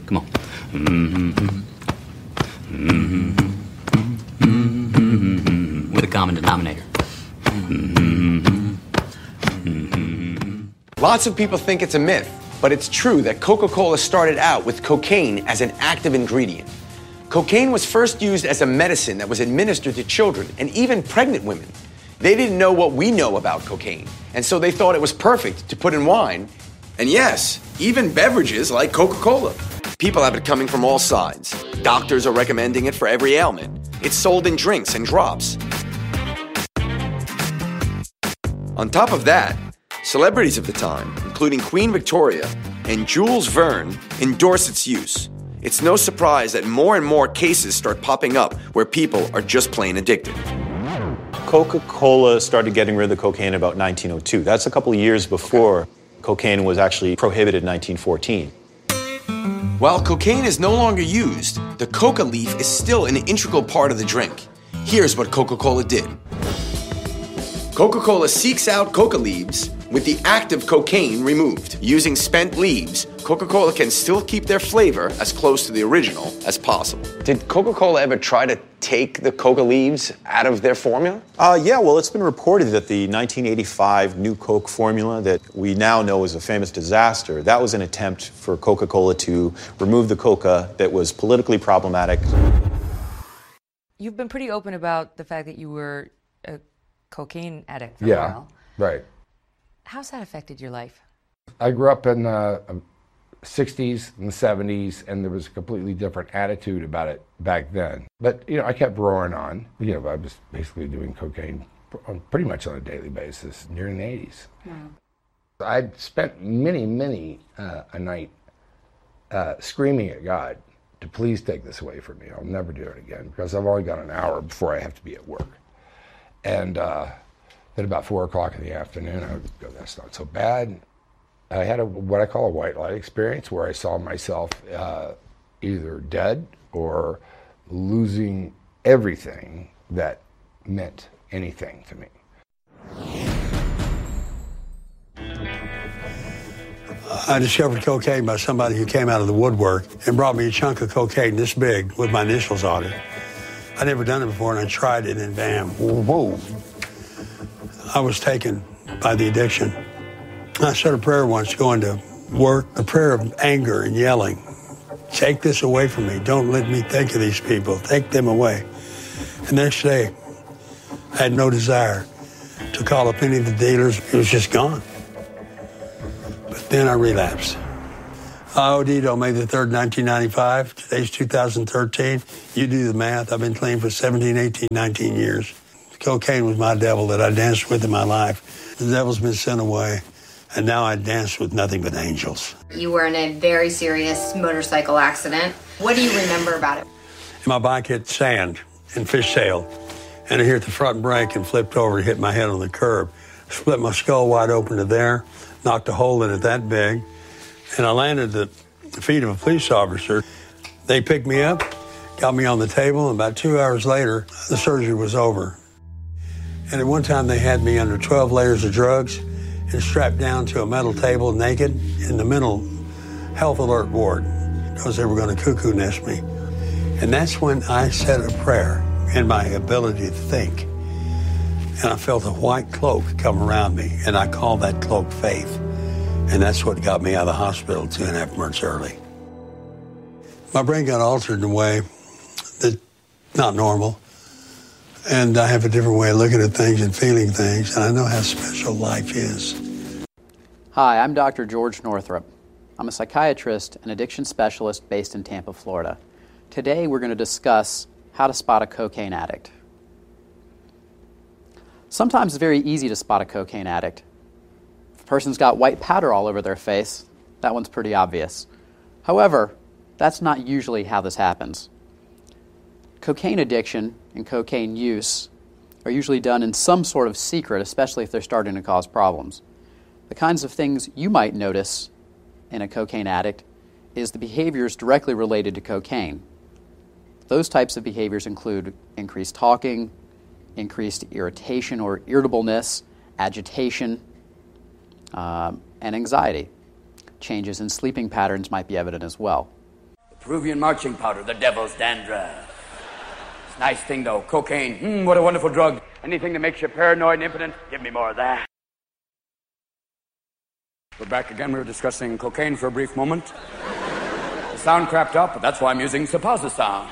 Come on. With a common denominator. Lots of people think it's a myth, but it's true that Coca-Cola started out with cocaine as an active ingredient. Cocaine was first used as a medicine that was administered to children and even pregnant women. They didn't know what we know about cocaine, and so they thought it was perfect to put in wine. And yes, even beverages like Coca-Cola. People have it coming from all sides. Doctors are recommending it for every ailment. It's sold in drinks and drops. On top of that, celebrities of the time, including Queen Victoria and Jules Verne, endorse its use. It's no surprise that more and more cases start popping up where people are just plain addicted. Coca-Cola started getting rid of the cocaine in about 1902. That's a couple of years before cocaine was actually prohibited in 1914. While cocaine is no longer used, the coca leaf is still an integral part of the drink. Here's what Coca-Cola did. Coca-Cola seeks out coca leaves with the active cocaine removed. Using spent leaves, Coca-Cola can still keep their flavor as close to the original as possible. Did Coca-Cola ever try to take the coca leaves out of their formula? Yeah, well, it's been reported that the 1985 new Coke formula that we now know is a famous disaster, that was an attempt for Coca-Cola to remove the coca that was politically problematic. You've been pretty open about the fact that you were a cocaine addict for a while. Right. How's that affected your life? I grew up in the 60s and 70s, and there was a completely different attitude about it back then. But, I kept roaring on. I was basically doing cocaine pretty much on a daily basis during the 80s. Wow. I'd spent many a night screaming at God to please take this away from me. I'll never do it again, because I've only got an hour before I have to be at work. And then about 4 o'clock in the afternoon, I would go, that's not so bad. I had what I call a white light experience, where I saw myself either dead or losing everything that meant anything to me. I discovered cocaine by somebody who came out of the woodwork and brought me a chunk of cocaine this big with my initials on it. I'd never done it before, and I tried it, and bam, whoa. I was taken by the addiction. I said a prayer once going to work, a prayer of anger and yelling. Take this away from me. Don't let me think of these people. Take them away. The next day, I had no desire to call up any of the dealers. It was just gone. But then I relapsed. I OD'd on May the 3rd, 1995. Today's 2013. You do the math. I've been clean for 17, 18, 19 years. Cocaine was my devil that I danced with in my life. The devil's been sent away, and now I dance with nothing but angels. You were in a very serious motorcycle accident. What do you remember about it? My bike hit sand and fishtailed, and I hit the front brake and flipped over and hit my head on the curb. Split my skull wide open to there, knocked a hole in it that big, and I landed at the feet of a police officer. They picked me up, got me on the table, and about 2 hours later, the surgery was over. And at one time, they had me under 12 layers of drugs and strapped down to a metal table naked in the mental health alert ward because they were going to cuckoo nest me. And that's when I said a prayer in my ability to think. And I felt a white cloak come around me, and I called that cloak faith. And that's what got me out of the hospital 2.5 months early. My brain got altered in a way that's not normal. And I have a different way of looking at things and feeling things, and I know how special life is. Hi, I'm Dr. George Northrup. I'm a psychiatrist and addiction specialist based in Tampa, Florida. Today we're going to discuss how to spot a cocaine addict. Sometimes it's very easy to spot a cocaine addict. If a person's got white powder all over their face, that one's pretty obvious. However, that's not usually how this happens. Cocaine addiction and cocaine use are usually done in some sort of secret, especially if they're starting to cause problems. The kinds of things you might notice in a cocaine addict is the behaviors directly related to cocaine. Those types of behaviors include increased talking, increased irritation or irritableness, agitation, and anxiety. Changes in sleeping patterns might be evident as well. Peruvian marching powder, the devil's dandruff. It's a nice thing, though. Cocaine, what a wonderful drug. Anything that makes you paranoid and impotent, give me more of that. We're back again. We were discussing cocaine for a brief moment. The sound crapped up, but that's why I'm using Supposa sound.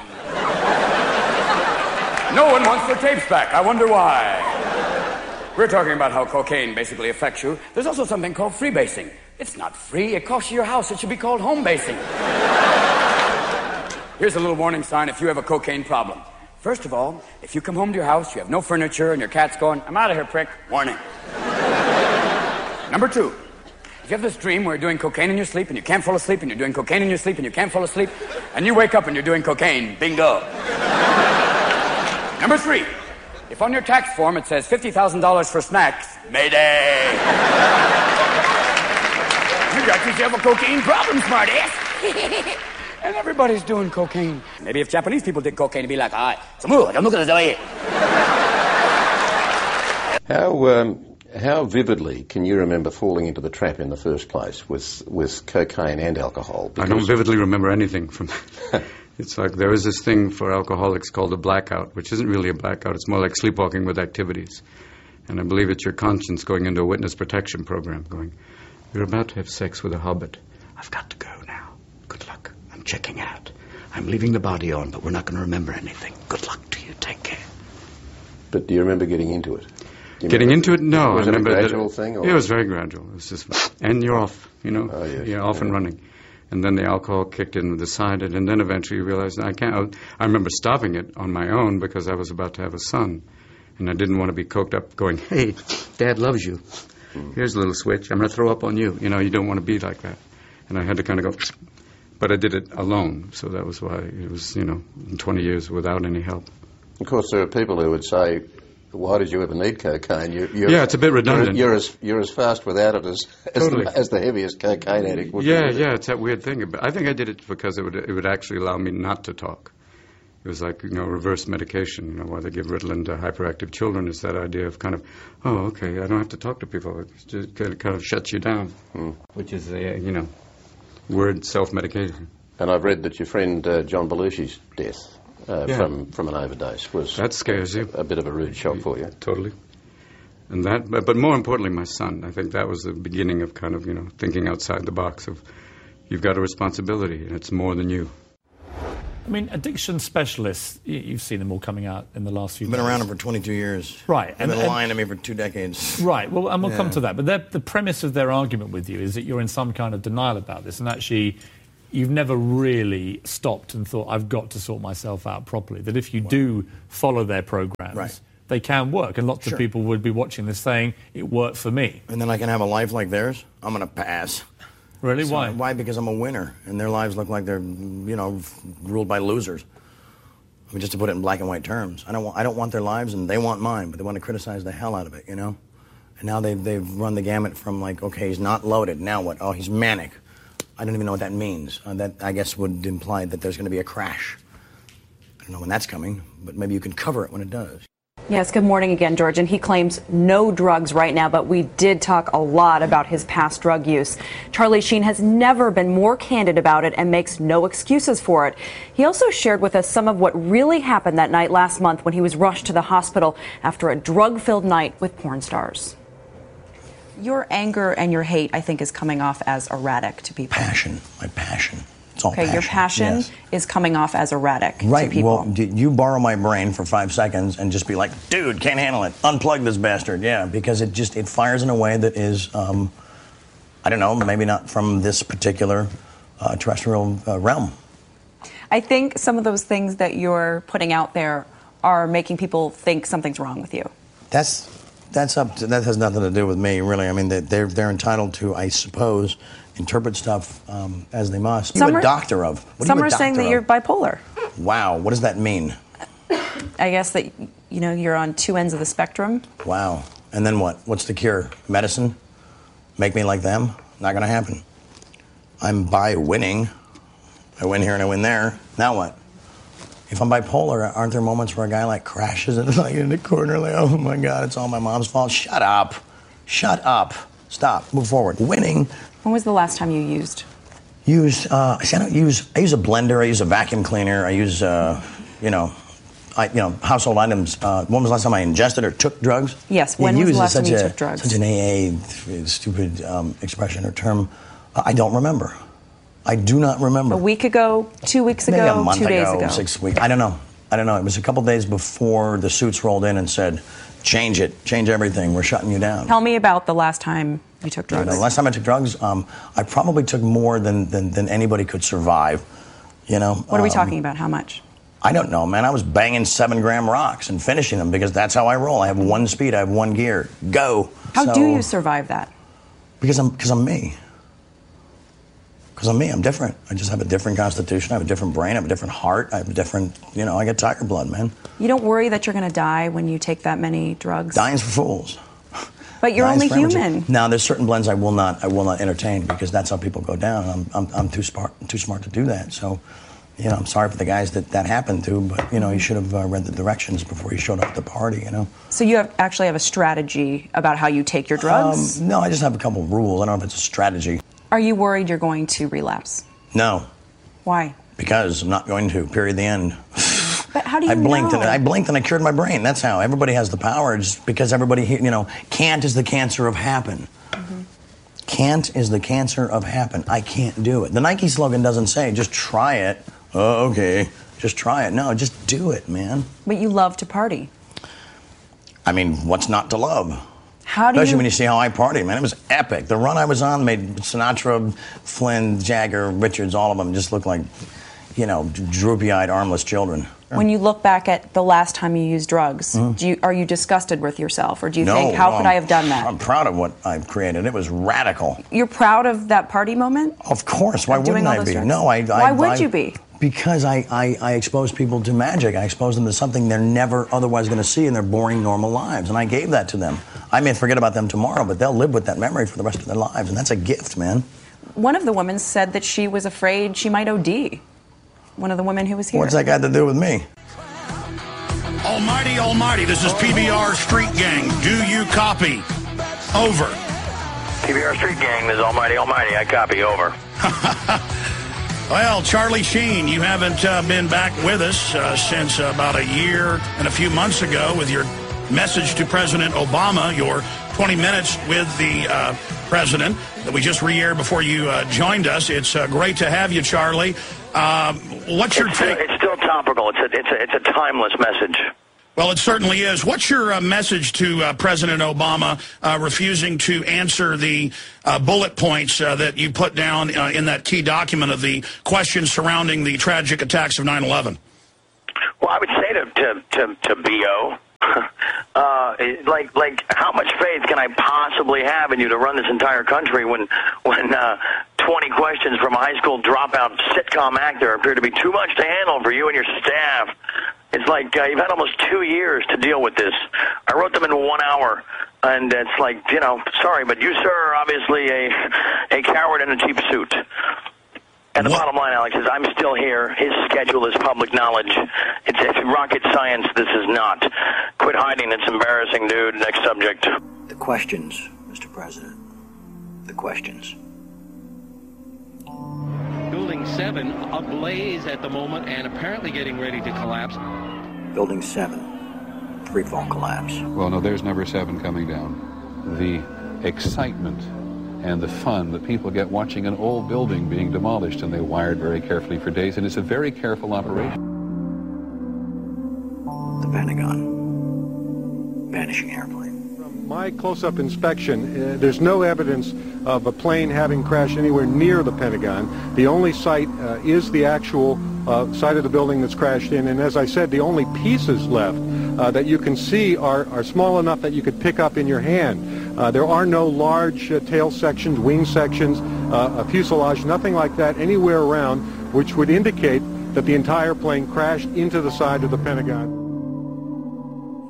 No one wants their tapes back. I wonder why. We're talking about how cocaine basically affects you. There's also something called freebasing. It's not free. It costs you your house. It should be called home basing. Here's a little warning sign if you have a cocaine problem. First of all, if you come home to your house, you have no furniture, and your cat's going, I'm out of here, prick. Warning. Number 2, if you have this dream where you're doing cocaine in your sleep, and you can't fall asleep, and you're doing cocaine in your sleep, and you can't fall asleep, and you wake up and you're doing cocaine, bingo. Number 3, if on your tax form it says $50,000 for snacks, mayday. You got yourself a cocaine problem, smartass. And everybody's doing cocaine. Maybe if Japanese people did cocaine, it'd be like, How vividly can you remember falling into the trap in the first place with cocaine and alcohol? I don't vividly remember anything from that. It's like there is this thing for alcoholics called a blackout, which isn't really a blackout. It's more like sleepwalking with activities. And I believe it's your conscience going into a witness protection program, going, you're about to have sex with a hobbit. I've got to go now. Good luck. I'm checking out. I'm leaving the body on, but we're not going to remember anything. Good luck to you. Take care. But do you remember getting into it? Getting into it? No. Was it a gradual thing? Or? Yeah, it was very gradual. It was just, and you're off, Oh, yes. You're off and running. And then the alcohol kicked in, decided, and then eventually you realized, I can't. I remember stopping it on my own because I was about to have a son. And I didn't want to be coked up going, hey, Dad loves you. Here's a little switch. I'm going to throw up on you. You don't want to be like that. And I had to kind of go, but I did it alone. So that was why it was, 20 years without any help. Of course, there are people who would say, why did you ever need cocaine? Yeah, it's a bit redundant. You're as fast without it as the heaviest cocaine addict would be. Yeah, it's that weird thing. But I think I did it because it would actually allow me not to talk. It was like, reverse medication. Why they give Ritalin to hyperactive children is that idea of kind of, oh, okay, I don't have to talk to people. It just kind of shuts you down, which is word self-medication. And I've read that your friend John Belushi's death from an overdose was that scares you. A bit of a rude shock for you. Totally. And that, but more importantly, my son. I think that was the beginning of kind of thinking outside the box of you've got a responsibility and it's more than you. I mean, addiction specialists, you've seen them all coming out in the last few years. I've been around them for 22 years. Right. They've been lying to me for 2 decades. Right. Well, and we'll come to that. But the premise of their argument with you is that you're in some kind of denial about this, and actually you've never really stopped and thought, I've got to sort myself out properly. That if you do follow their programs, they can work. And lots of people would be watching this saying, it worked for me. And then I can have a life like theirs? I'm going to pass. Really? So why? Why? Because I'm a winner, and their lives look like they're, ruled by losers. I mean, just to put it in black and white terms, I don't want their lives, and they want mine, but they want to criticize the hell out of it, And now they've run the gamut from like, okay, he's not loaded. Now what? Oh, he's manic. I don't even know what that means. That I guess would imply that there's going to be a crash. I don't know when that's coming, but maybe you can cover it when it does. Yes, good morning again, George. And he claims no drugs right now, but we did talk a lot about his past drug use. Charlie Sheen has never been more candid about it and makes no excuses for it. He also shared with us some of what really happened that night last month when he was rushed to the hospital after a drug-filled night with porn stars. Your anger and your hate, I think, is coming off as erratic to people. Passion, my passion. It's all passion. Your passion is coming off as erratic to people. Well, you borrow my brain for 5 seconds and just be like, dude, can't handle it. Unplug this bastard. Yeah, because it fires in a way that is, I don't know, maybe not from this particular terrestrial realm. I think some of those things that you're putting out there are making people think something's wrong with you. That has nothing to do with me, really. I mean, they're entitled to, I suppose, interpret stuff as they must. What are you a doctor of? Some are saying that you're bipolar. Wow, what does that mean? I guess that, you're on 2 ends of the spectrum. Wow. And then what? What's the cure? Medicine? Make me like them? Not going to happen. I'm winning. I win here and I win there. Now what? If I'm bipolar, aren't there moments where a guy crashes in the corner oh my God, it's all my mom's fault? Shut up. Shut up. Stop. Move forward. Winning. When was the last time you used? I use a blender. I use a vacuum cleaner. I use household items. When was the last time I ingested or took drugs? Yes. When was the last time you took drugs? Such an AA stupid expression or term. I don't remember. I do not remember. A week ago, 2 weeks ago, Maybe a month 2 days ago. 6 weeks. I don't know. It was a couple days before the suits rolled in and said, change everything. We're shutting you down. Tell me about the last time you took drugs. The last time I took drugs, I probably took more than anybody could survive. What are we talking about? How much? I don't know, man. I was banging 7-gram rocks and finishing them because that's how I roll. I have one speed. I have one gear. Go. How do you survive that? Because I'm me. Because I'm me. I'm different. I just have a different constitution. I have a different brain. I have a different heart. I have a different, I get tiger blood, man. You don't worry that you're going to die when you take that many drugs? Dying's for fools. But you're only human. Now, there's certain blends I will not entertain because that's how people go down. I'm too smart to do that. So, I'm sorry for the guys that happened to, but you should have read the directions before you showed up at the party. So you actually have a strategy about how you take your drugs? No, I just have a couple of rules. I don't know if it's a strategy. Are you worried you're going to relapse? No. Why? Because I'm not going to. Period. The end. But how do you know? I blinked and I cured my brain. That's how. Everybody has the power just because everybody, can't is the cancer of happen. Mm-hmm. Can't is the cancer of happen. I can't do it. The Nike slogan doesn't say, just try it. Oh, okay. Just try it. No, just do it, man. But you love to party. I mean, what's not to love? Especially when you see how I party, man. It was epic. The run I was on made Sinatra, Flynn, Jagger, Richards, all of them just look like, droopy-eyed, armless children. When you look back at the last time you used drugs, are you disgusted with yourself? Or do you think, how could I have done that? I'm proud of what I've created. It was radical. You're proud of that party moment? Of course. Why wouldn't I be? No, Why would you be? Because I expose people to magic. I expose them to something they're never otherwise going to see in their boring, normal lives. And I gave that to them. I may forget about them tomorrow, but they'll live with that memory for the rest of their lives. And that's a gift, man. One of the women said that she was afraid she might OD. One of the women who was here. What's that got to do with me? Almighty, almighty, this is PBR Street Gang. Do you copy? Over. PBR Street Gang, this is Almighty, almighty. I copy. Over. Well, Charlie Sheen, you haven't been back with us since about a year and a few months ago with your message to President Obama, your 20 minutes with the president that we just re-aired before you joined us. It's great to have you, Charlie. What's your take? It's still topical. It's a timeless message. Well, it certainly is. What's your message to President Obama refusing to answer the bullet points that you put down in that key document of the questions surrounding the tragic attacks of 9/11? Well, I would say to B.O., like how much faith can I possibly have in you to run this entire country when 20 questions from a high school dropout sitcom actor appear to be too much to handle for you and your staff? It's like you've had almost 2 years to deal with this. I wrote them in 1 hour, and it's like, sorry, but you, sir, are obviously a coward in a cheap suit. And the bottom line, Alex, is I'm still here. His schedule is public knowledge. It's rocket science. This is not. Quit hiding. It's embarrassing, dude. Next subject. The questions, Mr. President. The questions. Building 7 ablaze at the moment and apparently getting ready to collapse. Building 7, free-fall collapse. Well, no, there's number 7 coming down. The excitement and the fun that people get watching an old building being demolished, and they wired very carefully for days, and it's a very careful operation. The Pentagon. Vanishing airplane. From my close-up inspection, there's no evidence of a plane having crashed anywhere near the Pentagon. The only site is the actual site of the building that's crashed in, and as I said, the only pieces left that you can see are small enough that you could pick up in your hand. There are no large tail sections, wing sections, a fuselage, nothing like that anywhere around, which would indicate that the entire plane crashed into the side of the Pentagon.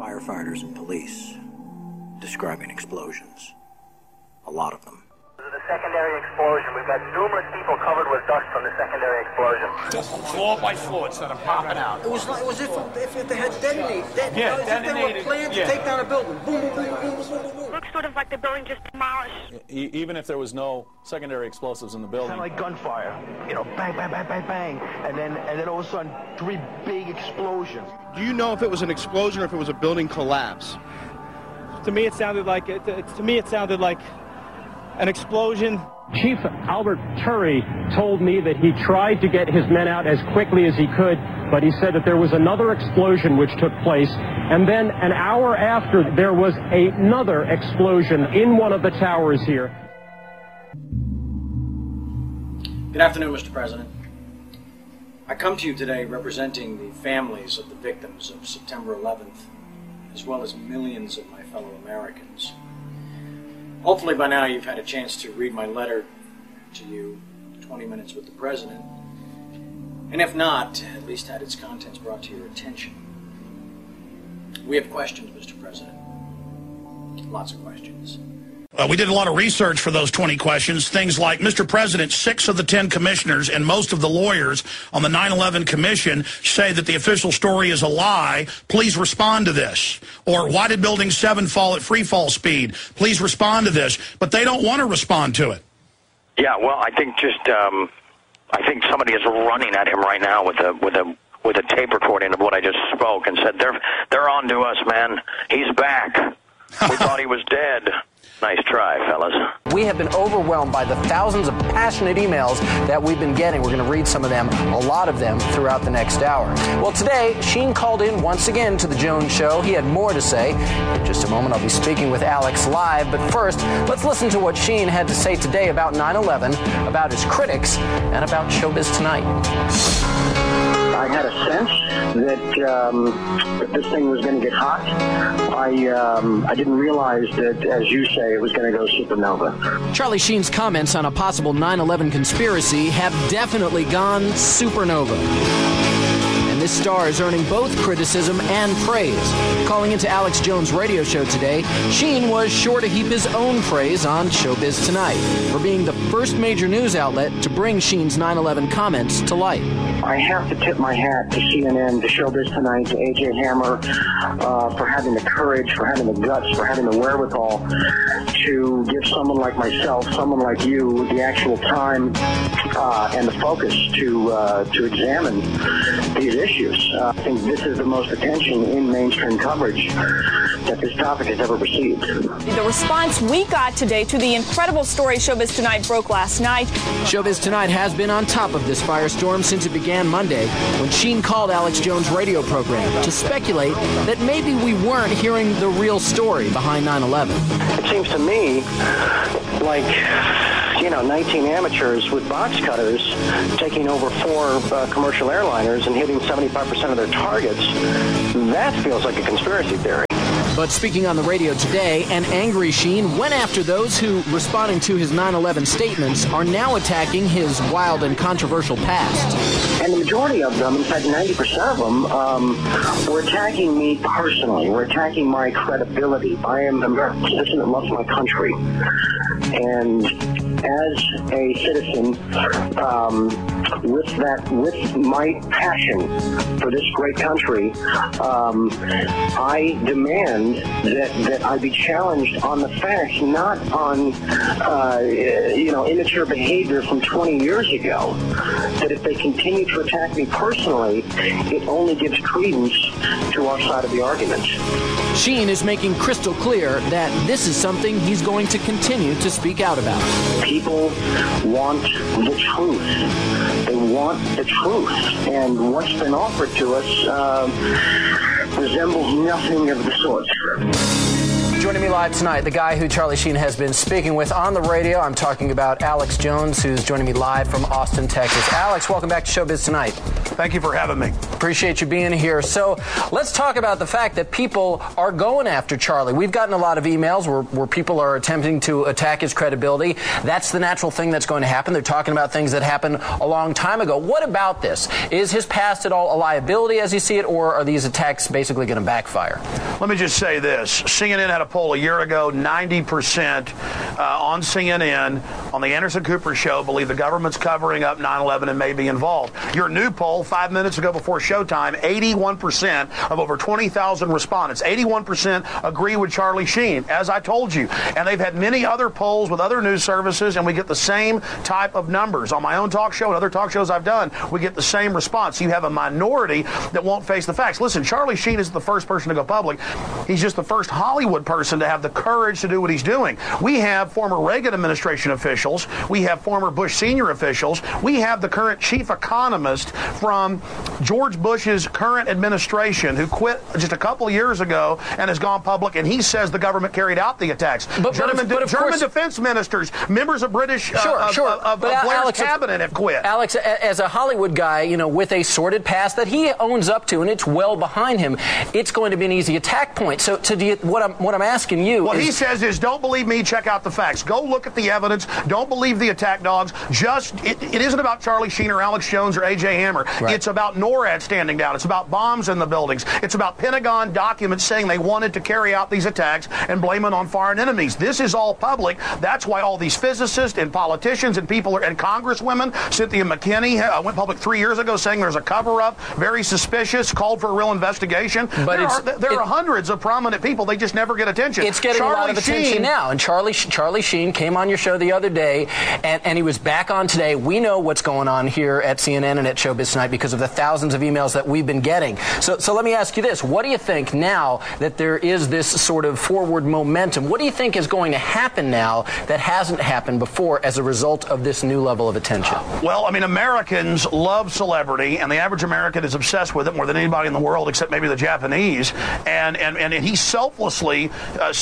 Firefighters and police describing explosions. A lot of them. The secondary explosion. We've got numerous people covered with dust from the secondary explosion. Just floor by floor instead of popping out. It was if they had detonated. If they were planned to take down a building. Boom, boom, boom, boom, boom, boom, boom. Looks sort of like the building just demolished. Even if there was no secondary explosives in the building. Kind of like gunfire. You know, bang, bang, bang, bang, bang. And then all of a sudden, 3 big explosions. Do you know if it was an explosion or if it was a building collapse? To me, it sounded like an explosion. Chief Albert Turry told me that he tried to get his men out as quickly as he could, but he said that there was another explosion which took place, and then an hour after there was another explosion in one of the towers here. Good afternoon, Mr. President. I come to you today representing the families of the victims of September 11th, as well as millions of my fellow Americans. Hopefully by now you've had a chance to read my letter to you, 20 Minutes with the President, and if not, at least had its contents brought to your attention. We have questions, Mr. President. Lots of questions. We did a lot of research for those 20 questions. Things like, Mr. President, 6 of the 10 commissioners and most of the lawyers on the 9/11 Commission say that the official story is a lie. Please respond to this. Or, why did Building 7 fall at free fall speed? Please respond to this. But they don't want to respond to it. Yeah, well, I think I think somebody is running at him right now with a tape recording of what I just spoke and said, they're on to us, man. He's back. We thought he was dead. Nice try, fellas. We have been overwhelmed by the thousands of passionate emails that we've been getting. We're going to read some of them, a lot of them, throughout the next hour. Well, today, Sheen called in once again to The Jones Show. He had more to say. In just a moment, I'll be speaking with Alex live. But first, let's listen to what Sheen had to say today about 9/11, about his critics, and about Showbiz Tonight. I had a sense that this thing was going to get hot. I didn't realize that, as you say, it was going to go supernova. Charlie Sheen's comments on a possible 9/11 conspiracy have definitely gone supernova. And this star is earning both criticism and praise. Calling into Alex Jones' radio show today, Sheen was sure to heap his own praise on Showbiz Tonight for being the first major news outlet to bring Sheen's 9/11 comments to light. I have to tip my hat to CNN, to Showbiz Tonight, to A.J. Hammer, for having the courage, for having the guts, for having the wherewithal to give someone like myself, someone like you, the actual time and the focus to examine these issues. I think this is the most attention in mainstream coverage that this topic has ever received. The response we got today to the incredible story Showbiz Tonight broke last night. Showbiz Tonight has been on top of this firestorm since it began Monday, when Sheen called Alex Jones' radio program to speculate that maybe we weren't hearing the real story behind 9/11. It seems to me like, 19 amateurs with box cutters taking over 4 commercial airliners and hitting 75% of their targets. That feels like a conspiracy theory. But speaking on the radio today, an angry Sheen went after those who, responding to his 9/11 statements, are now attacking his wild and controversial past. And the majority of them, in fact 90% of them, were attacking me personally. Were attacking my credibility. I am an American citizen that loves my country. And as a citizen, with my passion for this great country, I demand that I be challenged on the facts, not on immature behavior from 20 years ago. That if they continue to attack me personally, it only gives credence to our side of the argument. Sheen is making crystal clear that this is something he's going to continue to speak out about. People want the truth. They want the truth. And what's been offered to us resembles nothing of the sort. Joining me live tonight, the guy who Charlie Sheen has been speaking with on the radio. I'm talking about Alex Jones, who's joining me live from Austin, Texas. Alex, welcome back to Showbiz Tonight. Thank you for having me. Appreciate you being here. So let's talk about the fact that people are going after Charlie. We've gotten a lot of emails where people are attempting to attack his credibility. That's the natural thing that's going to happen. They're talking about things that happened a long time ago. What about this? Is his past at all a liability as you see it, or are these attacks basically going to backfire? Let me just say this. CNN had a poll a year ago, 90% on CNN on the Anderson Cooper show believe the government's covering up 9/11 and may be involved. Your new poll 5 minutes ago before showtime, 81% of over 20,000 respondents, 81% agree with Charlie Sheen, as I told you. And they've had many other polls with other news services, and we get the same type of numbers. On my own talk show and other talk shows I've done, we get the same response. You have a minority that won't face the facts. Listen, Charlie Sheen is the first person to go public. He's just the first Hollywood person to have the courage to do what he's doing. We have former Reagan administration officials. We have former Bush senior officials. We have the current chief economist from George Bush's current administration who quit just a couple of years ago and has gone public, and he says the government carried out the attacks. German defense ministers, members of British of Blair's cabinet have quit. Alex, as a Hollywood guy, with a sordid past that he owns up to, and it's well behind him, it's going to be an easy attack point. So what I'm asking you what is... he says is, don't believe me, check out the facts. Go look at the evidence. Don't believe the attack dogs. It isn't about Charlie Sheen or Alex Jones or A.J. Hammer. Right. It's about NORAD standing down. It's about bombs in the buildings. It's about Pentagon documents saying they wanted to carry out these attacks and blame it on foreign enemies. This is all public. That's why all these physicists and politicians and people and congresswomen, Cynthia McKinney went public 3 years ago saying there's a cover-up, very suspicious, called for a real investigation. But there are hundreds of prominent people. They just never get attention. It's getting a lot of attention now. And Charlie Sheen came on your show the other day, and he was back on today. We know what's going on here at CNN and at Showbiz Tonight because of the thousands of emails that we've been getting. So let me ask you this. What do you think now that there is this sort of forward momentum? What do you think is going to happen now that hasn't happened before as a result of this new level of attention? Well, Americans love celebrity, and the average American is obsessed with it more than anybody in the world, except maybe the Japanese. And he selflessly is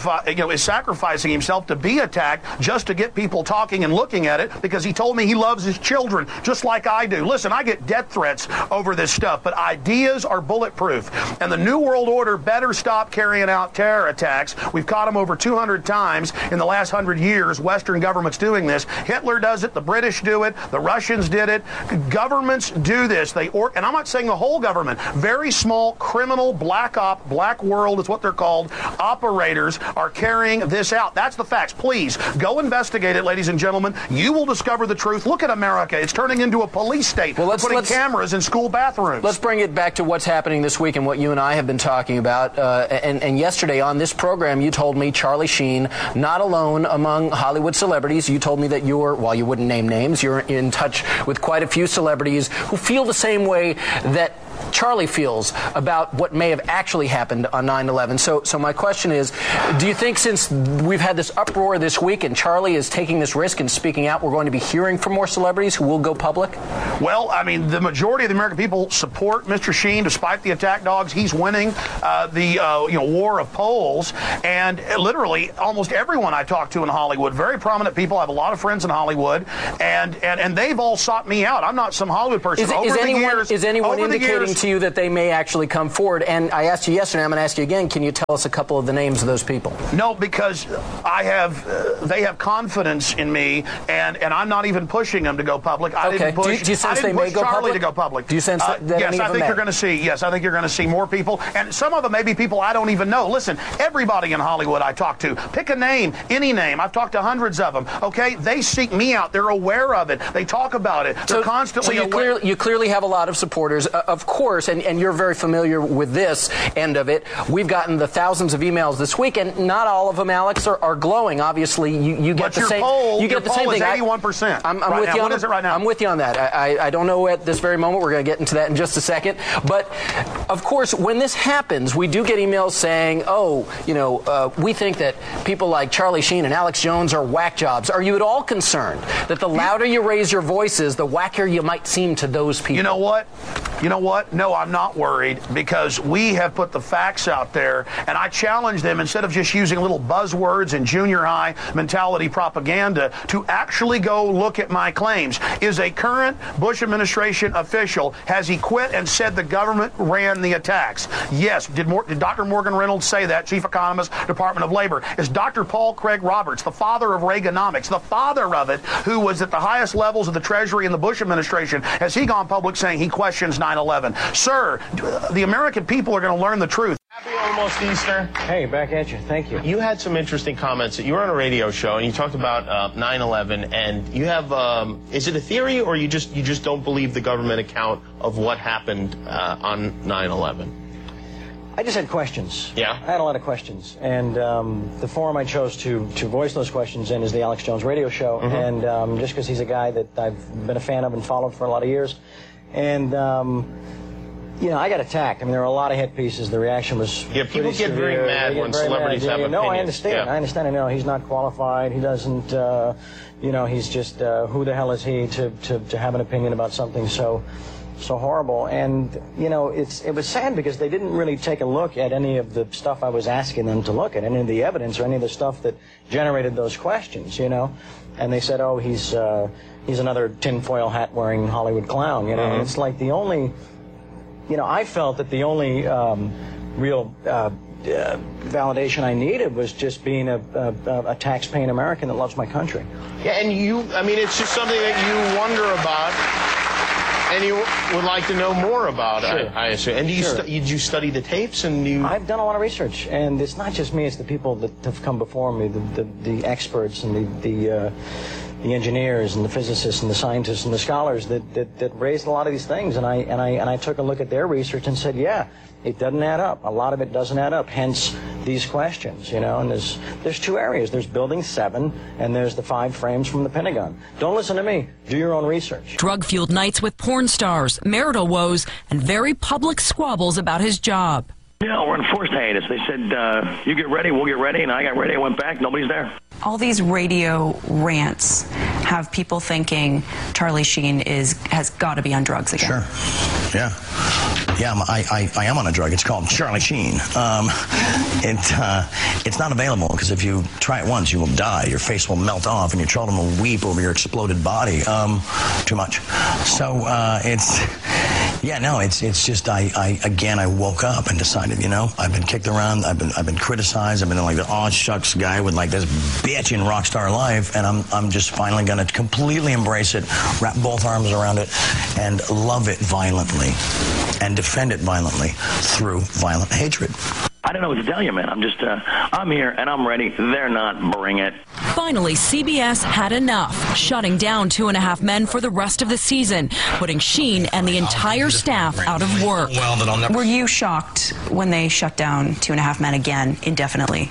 sacrificing himself to be attacked just to get people talking and looking at it, because he told me he loves his children just like I do. Listen, I get death threats over this stuff, but ideas are bulletproof. And the New World Order better stop carrying out terror attacks. We've caught them over 200 times in the last 100 years. Western governments doing this. Hitler does it. The British do it. The Russians did it. Governments do this. And I'm not saying the whole government. Very small criminal black world is what they're called. Operators are carrying this out. That's the facts. Please go investigate it, ladies and gentlemen. You will discover the truth. Look at America. It's turning into a police state. Well, let's put cameras in school bathrooms. Let's bring it back to what's happening this week and what you and I have been talking about. And yesterday on this program, you told me Charlie Sheen, not alone among Hollywood celebrities. You told me that while you wouldn't name names, you're in touch with quite a few celebrities who feel the same way that Charlie feels about what may have actually happened on 9/11. So my question is, do you think since we've had this uproar this week and Charlie is taking this risk and speaking out, we're going to be hearing from more celebrities who will go public? Well, the majority of the American people support Mr. Sheen despite the attack dogs. He's winning the war of polls, and literally almost everyone I talk to in Hollywood, very prominent people. I have a lot of friends in Hollywood, and they've all sought me out. I'm not some Hollywood person. Is anyone indicating to you that they may actually come forward? And I asked you yesterday, I'm going to ask you again, can you tell us a couple of the names of those people? No, because they have confidence in me, and I'm not even pushing them to go public. I didn't push, do you sense they may go Charlie public? to go public. Do you sense that yes, I think you're going to see. Yes, I think you're going to see more people, and some of them may be people I don't even know. Listen, everybody in Hollywood I talk to, pick a name, any name. I've talked to hundreds of them. Okay, they seek me out. They're aware of it. They talk about it. They're constantly aware. You clearly have a lot of supporters, of course, and you're very familiar with this end of it. We've gotten the thousands of emails this week, and not all of them, Alex, are glowing. Obviously, you get the same. You get the same thing. 81%. I'm with you. What is it right now? I'm with you on that. I don't know at this very moment. We're going to get into that in just a second. But of course, when this happens, we do get emails saying, we think that people like Charlie Sheen and Alex Jones are whack jobs. Are you at all concerned that the louder you raise your voices, the wackier you might seem to those people? You know what? No, I'm not worried, because we have put the facts out there, and I challenge them, instead of just using little buzzwords and junior high mentality propaganda, to actually go look at my claims. Is a current Bush administration official, has he quit and said the government ran the attacks? Yes. Did Dr. Morgan Reynolds say that, chief economist, Department of Labor? Is Dr. Paul Craig Roberts, the father of Reaganomics, the father of it, who was at the highest levels of the Treasury in the Bush administration, has he gone public saying he questions 9/11? Sir, the American people are going to learn the truth. Almost Easter. Hey, back at you. Thank you. You had some interesting comments. You were on a radio show and you talked about 9/11, and you have is it a theory or you just don't believe the government account of what happened on 9/11? I just had questions. Yeah? I had a lot of questions. And the forum I chose to voice those questions in is the Alex Jones radio show. Mm-hmm. And just because he's a guy that I've been a fan of and followed for a lot of years. And, you know, I got attacked. I mean, there were a lot of hit pieces. The reaction was people get very mad when celebrities have opinions. No, I understand. Yeah. I understand. I know he's not qualified. He doesn't, you know, he's just, who the hell is he to have an opinion about something so horrible. And, you know, it was sad because they didn't really take a look at any of the stuff I was asking them to look at, any of the evidence or any of the stuff that generated those questions, you know. And they said, oh, he's another tinfoil hat wearing Hollywood clown, you know. And it's like the only, you know, I felt that the only real validation I needed was just being a tax-paying American that loves my country. Yeah, and I mean, it's just something that you wonder about. And you would like to know more about, Sure. I assume. And did you study the tapes? And I've done a lot of research, and it's not just me; it's the people that have come before me, the experts and the engineers and the physicists and the scientists and the scholars that raised a lot of these things. And I took a look at their research and said, yeah, it doesn't add up. A lot of it doesn't add up. Hence these questions, you know. And there's two areas. There's Building 7, and there's the 5 frames from the Pentagon. Don't listen to me. Do your own research. Drug-fueled nights with porn stars, marital woes, and very public squabbles about his job. Yeah, we're in forced hiatus. They said, you get ready, we'll get ready, and I got ready. I went back. Nobody's there. All these radio rants have people thinking Charlie Sheen has got to be on drugs again. Sure. Yeah. Yeah, I am on a drug. It's called Charlie Sheen. It's not available because if you try it once, you will die. Your face will melt off, and your children will weep over your exploded body. Too much. So it's just I woke up and decided, you know, I've been kicked around, I've been criticized, I've been like the aw shucks guy with like this bitch in rock star life, and I'm just finally gonna completely embrace it, wrap both arms around it, and love it violently, and defend it violently through violent hatred. I don't know what to tell you, man. I'm here and I'm ready. They're not. Bring it. Finally, CBS had enough, shutting down 2.5 Men for the rest of the season, putting Sheen and the entire staff out of work. Were you shocked when they shut down 2.5 Men again indefinitely?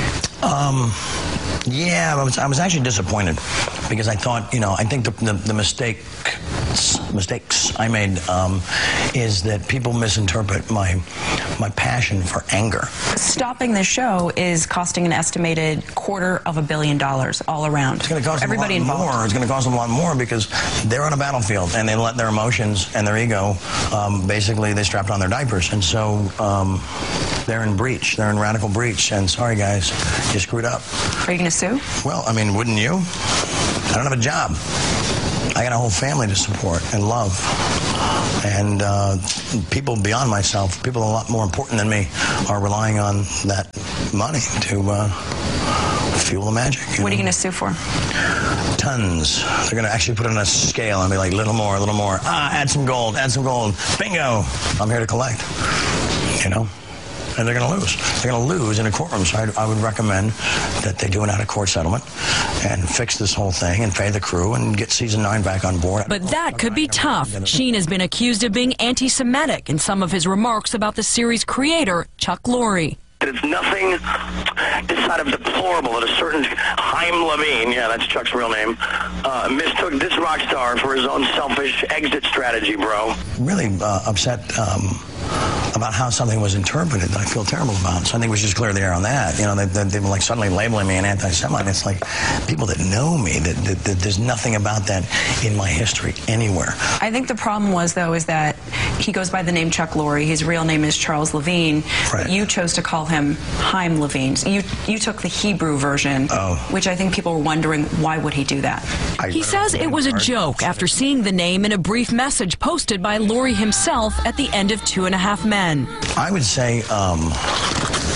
Yeah, I was actually disappointed because I thought, you know, I think the mistakes I made is that people misinterpret my passion for anger. Stopping the show is costing an estimated $250 million all around. It's going to cost everybody them a lot involved. more. It's going to cost them a lot more because they're on a battlefield and they let their emotions and their ego, basically they strapped on their diapers. And so they're in breach. They're in radical breach. And sorry, guys, you screwed up. Are you going to sue? Well, I mean, wouldn't you? I don't have a job. I got a whole family to support and love. And people beyond myself, people a lot more important than me, are relying on that money to fuel the magic. What are you going to sue for? Tons. They're going to actually put it on a scale and be like, little more, little more. Add some gold, bingo. I'm here to collect, you know. And they're going to lose. They're going to lose in a courtroom. So I would recommend that they do an out-of-court settlement and fix this whole thing and pay the crew and get season 9 back on board. But that could be tough. Sheen has been accused of being anti-Semitic in some of his remarks about the series' creator, Chuck Lorre. It's nothing this side of deplorable that a certain Chaim Levine, yeah, that's Chuck's real name, mistook this rock star for his own selfish exit strategy, bro. Really upset about how something was interpreted that I feel terrible about. So I think we should just clear the air on that. You know, they were like suddenly labeling me an anti-Semite. It's like people that know me, that there's nothing about that in my history anywhere. I think the problem was, though, is that he goes by the name Chuck Lorre. His real name is Charles Levine. Right. But you chose to call him Chaim Levine. So you took the Hebrew version, which I think people were wondering, why would he do that? He says it was a joke after seeing the name in a brief message posted by Lorre himself at the end of 2.5 Men. I would say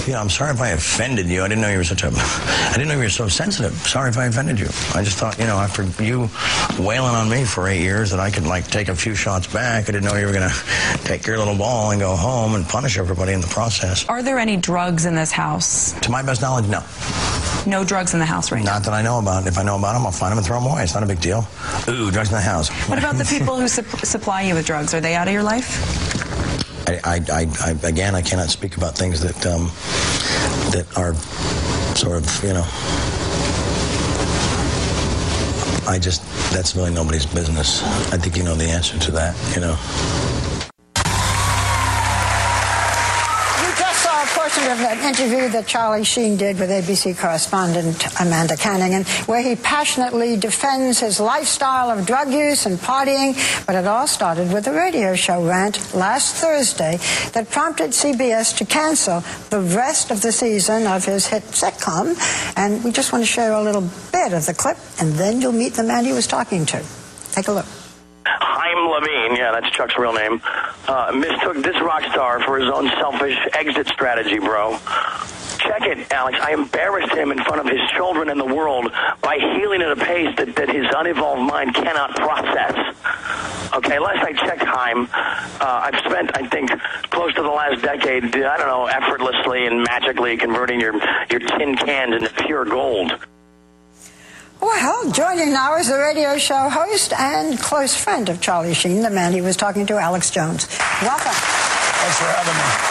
I'm sorry if I offended you. I didn't know you were I didn't know you were so sensitive. Sorry if I offended you. I just thought, after you wailing on me for 8 years that I could, take a few shots back, I didn't know you were going to take your little ball and go home and punish everybody in the process. Are there any drugs in this house? To my best knowledge, no. No drugs in the house right now? Not that I know about. If I know about them, I'll find them and throw them away. It's not a big deal. Ooh, drugs in the house. What about the people who supply you with drugs? Are they out of your life? Again, I cannot speak about things that are sort of, that's really nobody's business. I think you know the answer to that, Of that interview that Charlie Sheen did with ABC correspondent Amanda Canning, where he passionately defends his lifestyle of drug use and partying. But it all started with a radio show rant last Thursday that prompted CBS to cancel the rest of the season of his hit sitcom. And we just want to share a little bit of the clip, and then you'll meet the man he was talking to. Take a look. Chaim Levine, yeah, that's Chuck's real name, mistook this rock star for his own selfish exit strategy, bro. Check it, Alex. I embarrassed him in front of his children and the world by healing at a pace that his unevolved mind cannot process. Okay, last I checked, Chaim, I've spent, I think, close to the last decade, effortlessly and magically converting your tin cans into pure gold. Well, joining now is the radio show host and close friend of Charlie Sheen, the man he was talking to, Alex Jones. Welcome. Thanks for having me.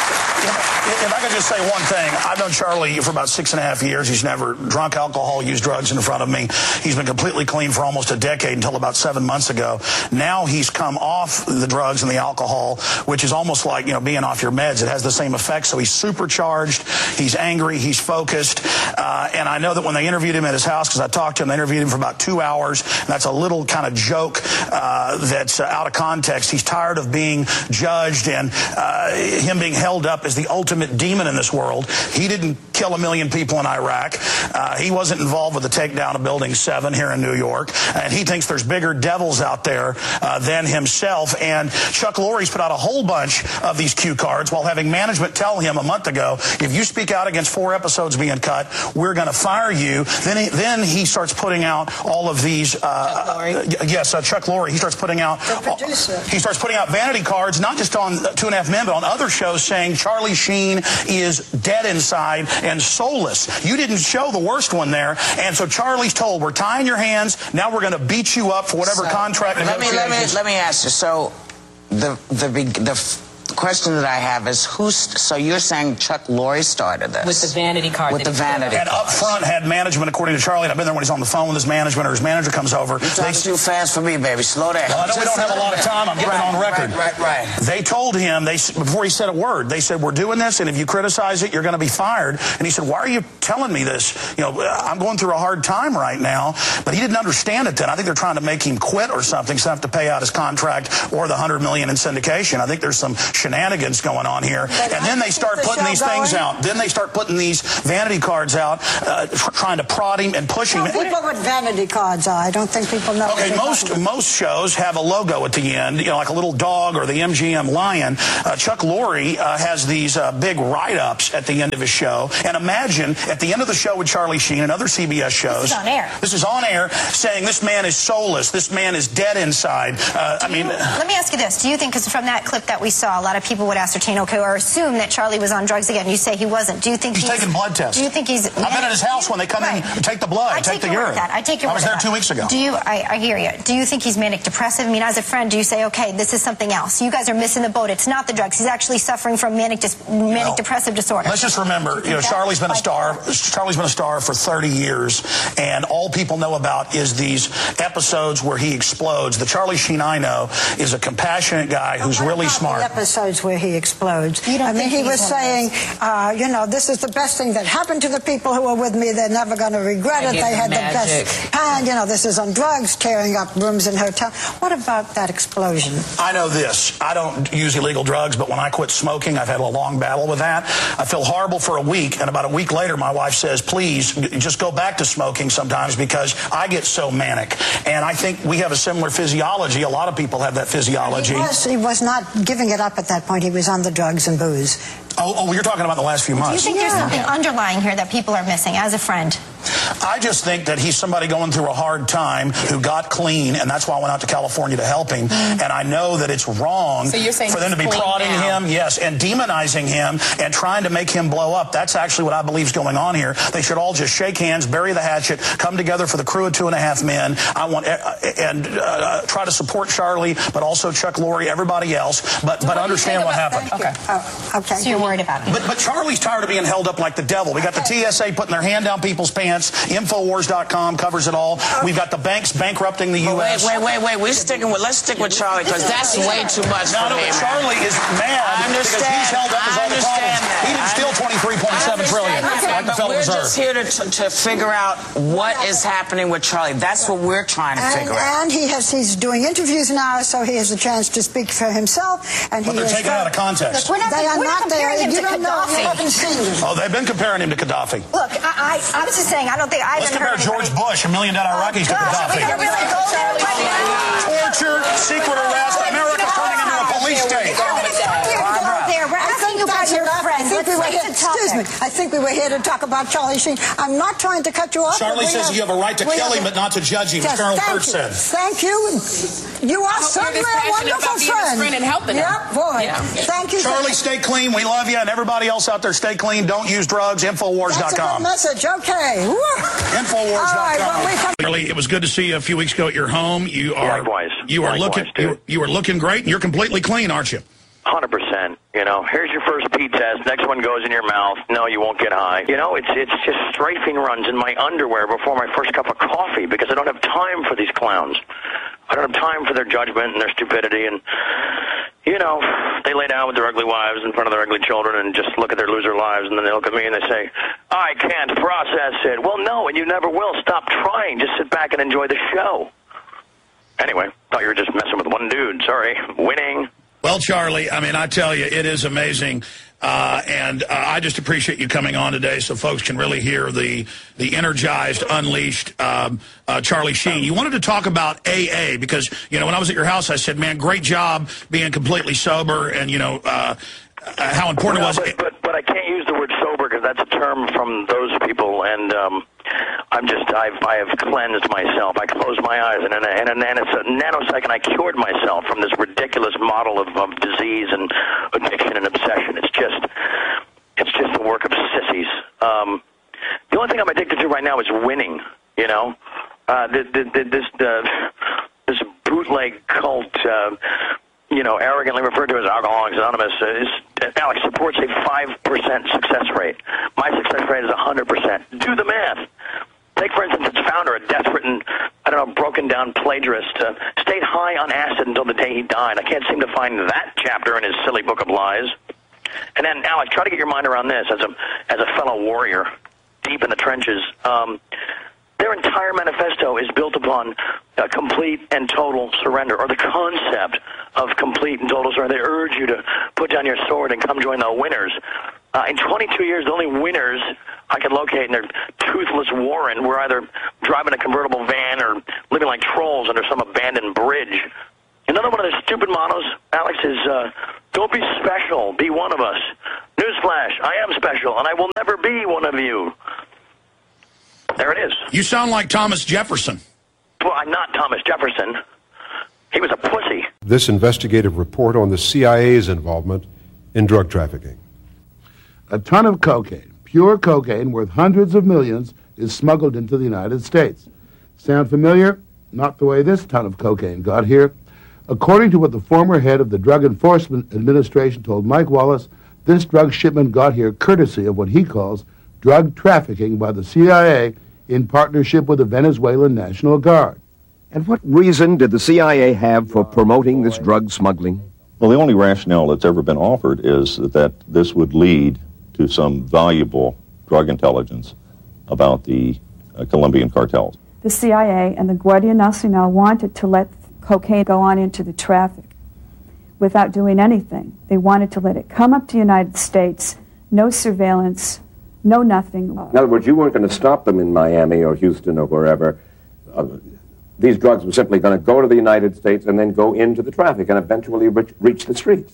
If I could just say one thing, I've known Charlie for about 6.5 years. He's never drunk alcohol, used drugs in front of me. He's been completely clean for almost a decade until about 7 months ago. Now he's come off the drugs and the alcohol, which is almost like, being off your meds. It has the same effect. So he's supercharged. He's angry. He's focused. And I know that when they interviewed him at his house, because I talked to him, they interviewed him for about 2 hours. And that's a little kind of joke that's out of context. He's tired of being judged and him being held up as the ultimate demon in this world. He didn't kill 1 million people in Iraq. He wasn't involved with the takedown of Building 7 here in New York. And he thinks there's bigger devils out there than himself. And Chuck Lorre's put out a whole bunch of these cue cards while having management tell him a month ago, if you speak out against 4 episodes being cut, we're going to fire you. Then he starts putting out all of these. Chuck Lorre. He starts putting out. He starts putting out vanity cards, not just on 2.5 Men, but on other shows, saying Charlie Sheen is dead inside and soulless. You didn't show the worst one there, and so Charlie's told, we're tying your hands. Now we're going to beat you up for whatever contract. Let me ask you. So the question that I have is, so you're saying Chuck Lorre started this? With the vanity card. With the vanity And up front had management, according to Charlie, and I've been there when he's on the phone with his management or his manager comes over. You're talking too fast for me, baby. Slow down. Well, I know we don't have a lot of time. I'm getting on record. Right. They told him, before he said a word, they said, we're doing this, and if you criticize it, you're going to be fired. And he said, why are you telling me this? I'm going through a hard time right now. But he didn't understand it then. I think they're trying to make him quit or something, so they have to pay out his contract or the $100 million in syndication. I think there's some shenanigans going on here. And then they start putting these things out. Then they start putting these vanity cards out, trying to prod him and push him. People what vanity cards are. I don't think people know. Okay, most shows have a logo at the end, like a little dog or the MGM lion. Chuck Lorre has these big write-ups at the end of his show. And imagine at the end of the show with Charlie Sheen and other CBS shows. This is on air. This is on air, saying this man is soulless. This man is dead inside. Let me ask you this. Do you think, because from that clip that we saw, a lot of people would ascertain, or assume that Charlie was on drugs again. You say he wasn't. Do you think he's taking blood tests? Do you think he's? I've been at his house when they come in, take the blood, take the urine. I take your word. I was there 2 weeks ago. I hear you. Do you think he's manic depressive? I mean, as a friend, do you say, okay, this is something else? You guys are missing the boat. It's not the drugs. He's actually suffering from manic depressive disorder. Let's just remember, Charlie's been a star. Charlie's been a star for 30 years, and all people know about is these episodes where he explodes. The Charlie Sheen I know is a compassionate guy who's really smart. The episodes where he explodes. I mean, he was saying, this is the best thing that happened to the people who were with me. They're never going to regret it. They had the best time. This is on drugs, tearing up rooms in hotels. What about that explosion? I know this. I don't use illegal drugs, but when I quit smoking, I've had a long battle with that. I feel horrible for a week, and about a week later, my wife says, please, just go back to smoking sometimes because I get so manic. And I think we have a similar physiology. A lot of people have that physiology. He was not giving it up at at that point he was on the drugs and booze. Oh, you're talking about the last few Do you months. think there's something underlying here that people are missing as a friend? I just think that he's somebody going through a hard time who got clean, and that's why I went out to California to help him. And I know that it's wrong So you're saying for them to be he's clean prodding now. him, yes, and demonizing him and trying to make him blow up. That's actually what I believe is going on here. They should all just shake hands, bury the hatchet, come together for the crew of 2.5 Men. I want try to support Charlie, but also Chuck Lorre, everybody else. But understand what happened. Okay. Okay. So you're worried about it. But Charlie's tired of being held up like the devil. We got the TSA putting their hand down people's pants. Infowars.com covers it all. We've got the banks bankrupting the U.S. Wait. Let's stick with Charlie, because that's way too much for me, man. Charlie is mad because he's held up as all the problems. He didn't steal $23.7 trillion like the Federal We're Reserve. just here to figure out what is happening with Charlie. That's what we're trying to figure out. And he's doing interviews now, so he has a chance to speak for himself. And But they're taken out of context. Look, they are not there. comparing him You to don't know. You Gaddafi. haven't seen him. Oh, they've been comparing him to Gaddafi. Look, I was just saying, I don't think I Let's haven't compare heard George Bush, $1 million Iraqis, to Gaddafi. We can really go there right now. Torture, secret arrest, America's turning into a police state. We're asking you about your friends. Excuse me. I think we were here to talk about Charlie Sheen. I'm not trying to cut you off. Charlie says you have a right to kill him, but not to judge him, as Colonel Kurtz said. Thank you. You are certainly a wonderful friend. And helping him. Yeah, boy. Yeah. Thank you. Charlie, stay clean. We love you. And everybody else out there, stay clean. Don't use drugs. Infowars.com. That's a good message. Okay. Infowars.com. All right, well, Charlie, it was good to see you a few weeks ago at your home. You are looking great, and you're completely clean, aren't you? 100%. You know, here's your first pee test. Next one goes in your mouth. No, you won't get high. You know, it's just strafing runs in my underwear before my first cup of coffee because I don't have time for these clowns. I don't have time for their judgment and their stupidity. And, you know, they lay down with their ugly wives in front of their ugly children and just look at their loser lives. And then they look at me and they say, I can't process it. Well, no, and you never will. Stop trying. Just sit back and enjoy the show. Anyway, thought you were just messing with one dude. Sorry. Winning. Well, Charlie, I mean, I tell you, it is amazing. And I just appreciate you coming on today so folks can really hear the energized, unleashed Charlie Sheen. You wanted to talk about AA because, you know, when I was at your house, I said, man, great job being completely sober and, you know, how important it was. But I can't use the word sober because that's a term from those people, and I have cleansed myself. I closed my eyes, and in a nanosecond, I cured myself from this ridiculous model of disease and addiction and obsession. It's just the work of sissies. The only thing I'm addicted to right now is winning. You know, this bootleg cult. You know, arrogantly referred to as Alcoholics Anonymous, Alex, supports a 5% success rate. My success rate is 100%. Do the math. Take, for instance, its founder, a desperate and, broken-down plagiarist, stayed high on acid until the day he died. I can't seem to find that chapter in his silly book of lies. And then, Alex, try to get your mind around this as a fellow warrior deep in the trenches. Their entire manifesto is built upon complete and total surrender, or the concept of complete and total surrender. They urge you to put down your sword and come join the winners. In 22 years, the only winners I could locate in their toothless warren were either driving a convertible van or living like trolls under some abandoned bridge. Another one of their stupid mottos, Alex, is don't be special, be one of us. Newsflash, I am special, and I will never be one of you. There it is. You sound like Thomas Jefferson. Well, I'm not Thomas Jefferson. He was a pussy. This investigative report on the CIA's involvement in drug trafficking. A ton of cocaine, pure cocaine worth hundreds of millions, is smuggled into the United States. Sound familiar? Not the way this ton of cocaine got here. According to what the former head of the Drug Enforcement Administration told Mike Wallace, this drug shipment got here courtesy of what he calls drug trafficking by the CIA in partnership with the Venezuelan National Guard. And what reason did the CIA have for promoting this drug smuggling? Well, the only rationale that's ever been offered is that this would lead to some valuable drug intelligence about the Colombian cartels. The CIA and the Guardia Nacional wanted to let cocaine go on into the traffic without doing anything. They wanted to let it come up to the United States, no surveillance, no nothing. In other words, you weren't going to stop them in Miami or Houston or wherever. These drugs were simply going to go to the United States and then go into the traffic and eventually reach the streets.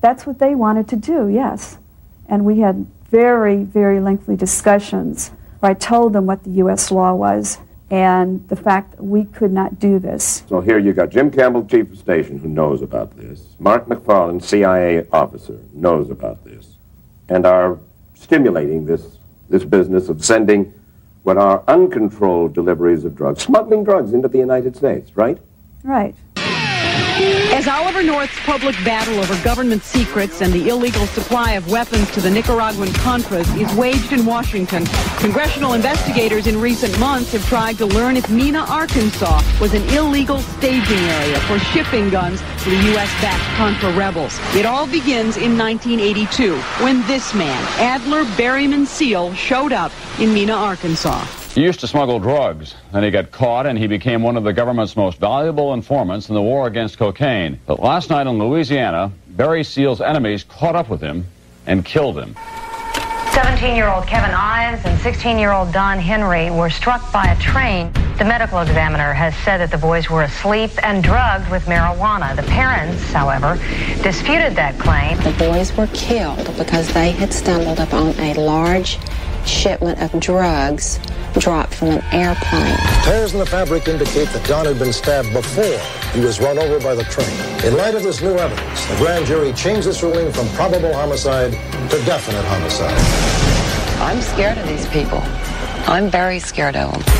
That's what they wanted to do, yes. And we had very, very lengthy discussions where I told them what the U.S. law was and the fact that we could not do this. So here you got Jim Campbell, chief of station, who knows about this. Mark McFarland, CIA officer, knows about this, and are stimulating this business of sending what are uncontrolled deliveries of drugs, smuggling drugs into the United States, right? Right. As Oliver North's public battle over government secrets and the illegal supply of weapons to the Nicaraguan Contras is waged in Washington, congressional investigators in recent months have tried to learn if Mena, Arkansas was an illegal staging area for shipping guns to the U.S.-backed Contra rebels. It all begins in 1982 when this man, Adler Berryman Seal, showed up in Mena, Arkansas. He used to smuggle drugs, then he got caught, and he became one of the government's most valuable informants in the war against cocaine. But last night in Louisiana, Barry Seal's enemies caught up with him and killed him. 17-year-old Kevin Ives and 16-year-old Don Henry were struck by a train. The medical examiner has said that the boys were asleep and drugged with marijuana. The parents, however, disputed that claim. The boys were killed because they had stumbled upon a large shipment of drugs dropped from an airplane. Tears in the fabric indicate that Don had been stabbed before he was run over by the train. In light of this new evidence, the grand jury changed its ruling from probable homicide to definite homicide. I'm scared of these people. I'm very scared of them.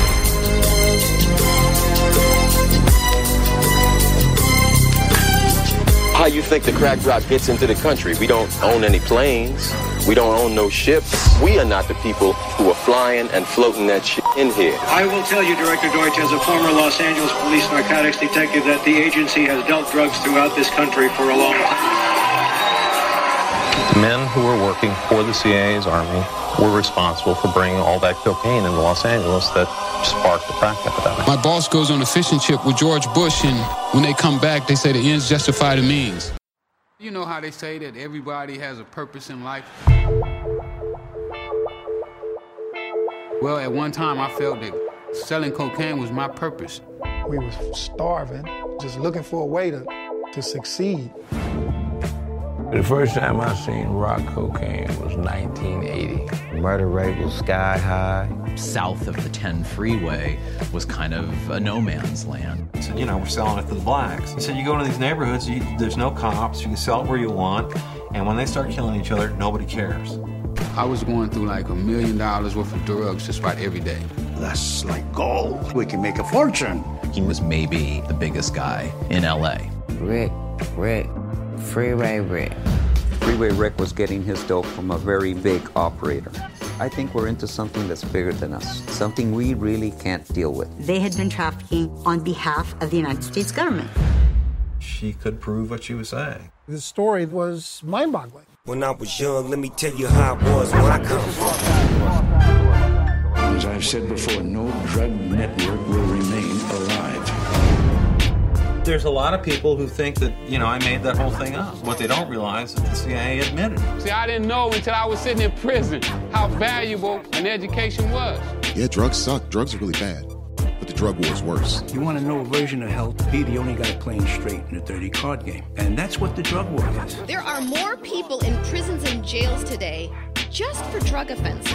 How you think the crack rock gets into the country? We don't own any planes. We don't own no ships. We are not the people who are flying and floating that shit in here. I will tell you, Director Deutsch, as a former Los Angeles police narcotics detective, that the agency has dealt drugs throughout this country for a long time. The men who were working for the CIA's army were responsible for bringing all that cocaine into Los Angeles that sparked the crack epidemic. My boss goes on a fishing trip with George Bush, and when they come back, they say the ends justify the means. You know how they say that everybody has a purpose in life? Well, at one time, I felt that selling cocaine was my purpose. We were starving, just looking for a way to succeed. The first time I seen rock cocaine was 1980. Murder rate was sky high. South of the 10 freeway was kind of a no man's land. I said, we're selling it to the blacks. He said, you go into these neighborhoods, there's no cops, you can sell it where you want, and when they start killing each other, nobody cares. I was going through like $1 million worth of drugs just about every day. That's like gold. We can make a fortune. He was maybe the biggest guy in LA. Rick. Freeway Rick. Freeway Rick was getting his dope from a very big operator. I think we're into something that's bigger than us, something we really can't deal with. They had been trafficking on behalf of the United States government. She could prove what she was saying. The story was mind-boggling. When I was young, let me tell you how it was where I come from. As I've said before, no drug network will remain alive. There's a lot of people who think that, I made that whole thing up. What they don't realize is the CIA admitted it. See, I didn't know until I was sitting in prison how valuable an education was. Yeah, drugs suck. Drugs are really bad. But the drug war is worse. You want to know a version of hell? Be the only guy playing straight in a dirty card game. And that's what the drug war is. There are more people in prisons and jails today just for drug offenses.